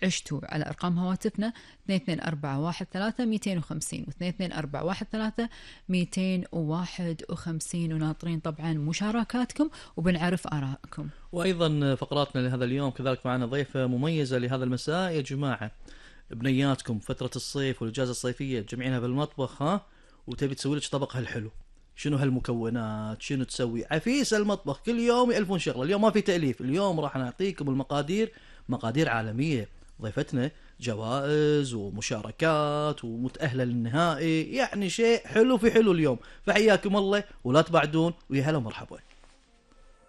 عشتوا على أرقام هواتفنا 22413250 و22413251، وناطرين طبعا مشاركاتكم وبنعرف آرائكم. وأيضا فقراتنا لهذا اليوم كذلك معنا ضيفة مميزة لهذا المساء. يا جماعة بنياتكم فترة الصيف والإجازة الصيفية تجمعينها بالمطبخ، ها، وتبي تسوي لك طبق هالحلو، شنو هالمكونات، شنو تسوي؟ عفيس المطبخ كل يوم يألفون شغله. اليوم ما في تأليف، اليوم راح نعطيكم المقادير، مقادير عالمية. ضيفتنا جوائز ومشاركات ومتأهلة للنهائي، يعني شيء حلو في حلو اليوم. فحياكم الله ولا تبعدون، ويا هلا ومرحبا.